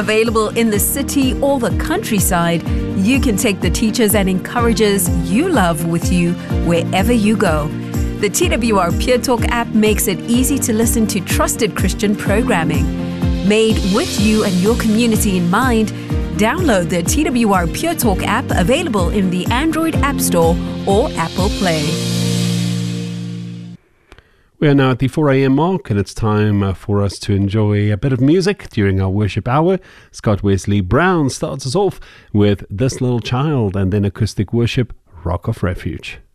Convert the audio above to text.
Available in the city or the countryside, you can take the teachers and encouragers you love with you wherever you go. The TWR Peer Talk app makes it easy to listen to trusted Christian programming. Made with you and your community in mind, download the TWR Peer Talk app, available in the Android App Store or Apple Play. We are now at the 4 a.m. mark, and it's time for us to enjoy a bit of music during our worship hour. Scott Wesley Brown starts us off with This Little Child, and then acoustic worship, Rock of Refuge.